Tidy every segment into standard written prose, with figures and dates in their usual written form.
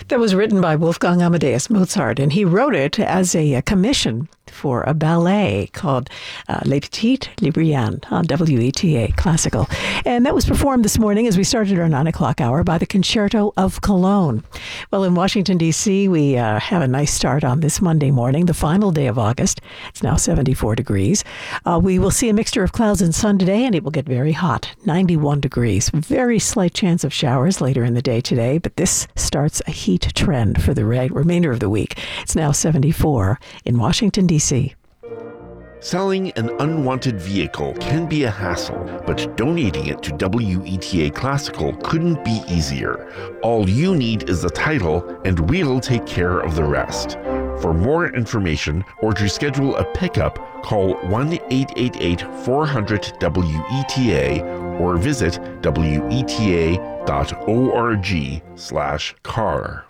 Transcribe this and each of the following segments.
That was written by Wolfgang Amadeus Mozart, and he wrote it as a commission for a ballet called Les Petites Libriennes on WETA Classical. And that was performed this morning as we started our 9 o'clock hour by the Concerto of Cologne. Well, in Washington, D.C., we have a nice start on this Monday morning, the final day of August. It's now 74 degrees. We will see a mixture of clouds and sun today, and it will get very hot, 91 degrees. Very slight chance of showers later in the day today, but this starts a heat trend for the remainder of the week. It's now 74 in Washington, D.C. Selling an unwanted vehicle can be a hassle, but donating it to WETA Classical couldn't be easier. All you need is the title, and we'll take care of the rest. For more information or to schedule a pickup, call 1-888-400-WETA or visit weta.org/car.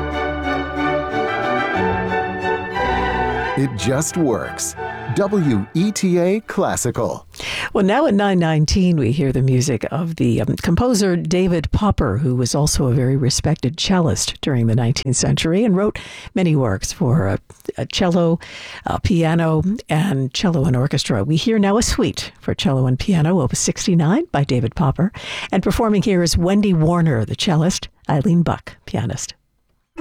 It just works. WETA Classical. Well, now at 9:19, we hear the music of the composer David Popper, who was also a very respected cellist during the 19th century and wrote many works for a cello, piano, and cello and orchestra. We hear now a suite for cello and piano, Opus 69 by David Popper. And performing here is Wendy Warner, the cellist, Eileen Buck, pianist.